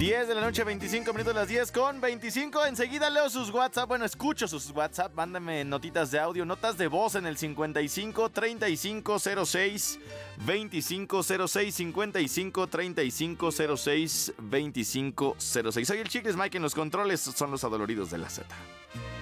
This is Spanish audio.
10 de la noche, 25 minutos, las 10 con 25. Enseguida leo sus WhatsApp. Bueno, escucho sus WhatsApp. Mándame notitas de audio, notas de voz en el 55 35 06 25 06 55 35 06 25 06. Soy el Chicles Mike en los controles. Son los adoloridos de la Z.